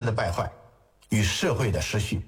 的败坏与社会的失序。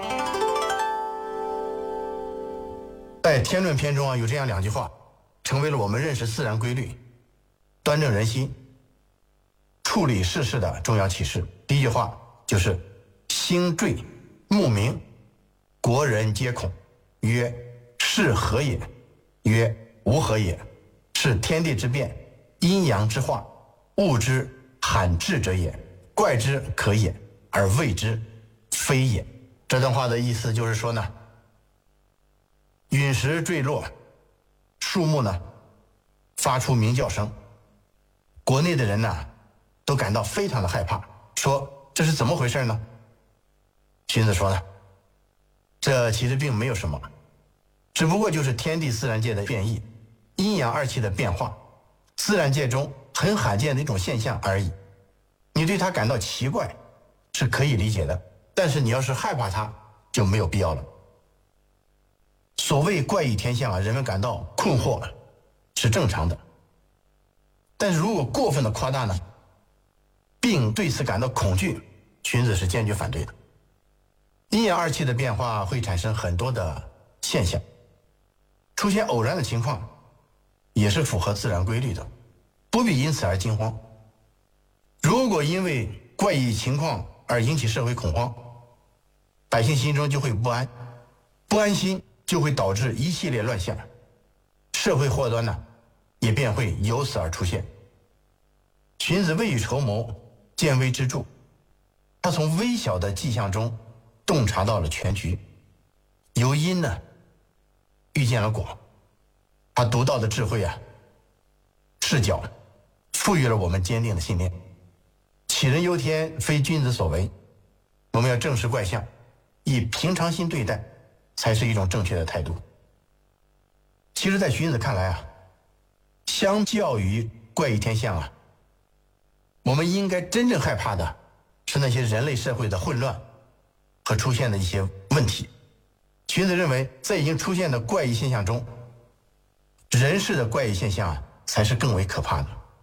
在《天论》篇中有这样2句话，成为了我们认识自然规律、端正人心、处理世事的重要启示。第一句话就是星坠目明，国人皆恐，曰是何也？曰无何也。是天地之变，阴阳之化，物之罕至者也，怪之可也，而谓之非也。这段话的意思就是说呢，陨石坠落，树木呢发出鸣叫声，国内的人呢都感到非常的害怕，说这是怎么回事呢？荀子说呢，这其实并没有什么，只不过就是天地自然界的变异，阴阳2气的变化，自然界中很罕见的一种现象而已。你对它感到奇怪是可以理解的，但是你要是害怕它就没有必要了。所谓怪异天象人们感到困惑是正常的，但是如果过分的夸大呢，并对此感到恐惧，荀子是坚决反对的。阴阳2气的变化会产生很多的现象，出现偶然的情况也是符合自然规律的，不必因此而惊慌。如果因为怪异情况而引起社会恐慌，百姓心中就会不安，不安心就会导致一系列乱象，社会祸端呢也便会由此而出现。荀子未雨绸缪，见微知著，他从微小的迹象中洞察到了全局，由因呢遇见了果，他独到的智慧视角赋予了我们坚定的信念。杞人忧天，非君子所为，我们要正视怪象，以平常心对待，才是一种正确的态度。其实在荀子看来相较于怪异天象我们应该真正害怕的是那些人类社会的混乱和出现的一些问题。荀子认为，在已经出现的怪异现象中，人事的怪异现象才是更为可怕的。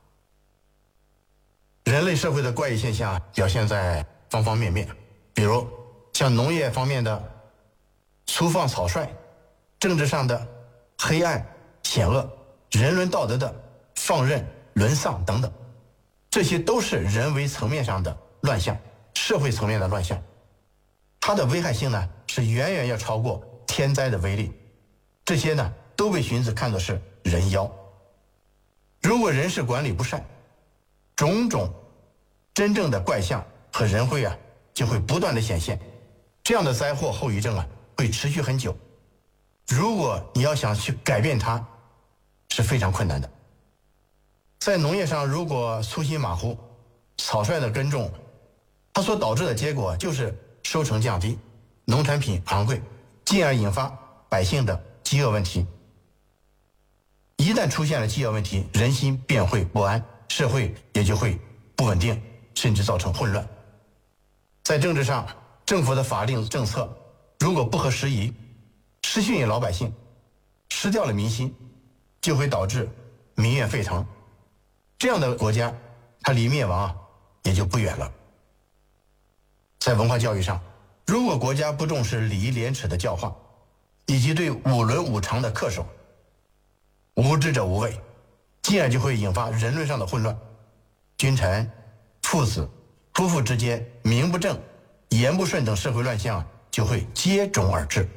人类社会的怪异现象表现在方方面面，比如像农业方面的粗放草率，政治上的黑暗险恶，人伦道德的放任沦丧等等，这些都是人为层面上的乱象，社会层面的乱象。它的危害性呢是远远要超过天灾的威力，这些呢都被荀子看作是人妖。如果人事管理不善，种种真正的怪象和人祸就会不断的显现，这样的灾祸后遗症会持续很久。如果你要想去改变它，是非常困难的。在农业上，如果粗心马虎、草率的耕种，它所导致的结果就是收成降低，农产品昂贵，进而引发百姓的饥饿问题。一旦出现了饥饿问题，人心便会不安，社会也就会不稳定，甚至造成混乱。在政治上，政府的法令政策如果不合时宜，失信于老百姓，失掉了民心，就会导致民怨沸腾。这样的国家，它离灭亡也就不远了。在文化教育上，如果国家不重视礼义廉耻的教化，以及对五伦五常的恪守，无知者无畏，进而就会引发人伦上的混乱，君臣、父子、夫妇之间名不正、言不顺等社会乱象就会接踵而至。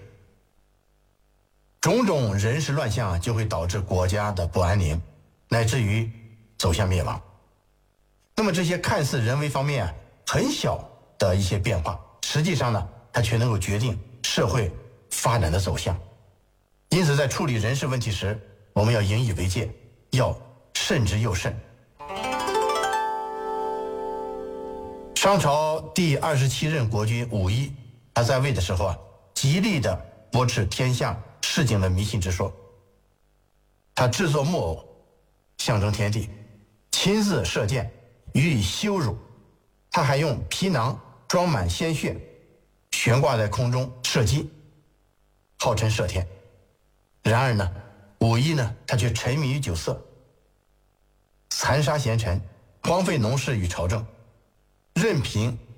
种种人事乱象就会导致国家的不安宁，乃至于走向灭亡。那么这些看似人为方面很小的一些变化，实际上呢，它却能够决定社会发展的走向。因此在处理人事问题时，我们要引以为戒，要慎之又慎。商朝第27任国君武一，他在位的时候极力的驳斥天象市井的迷信之说。他制作木偶象征天地，亲自射箭予以羞辱。他还用皮囊装满鲜血，悬挂在空中射击，号称射天。然而呢，武一呢，他却沉迷于酒色，残杀贤臣，荒废农事与朝政，任凭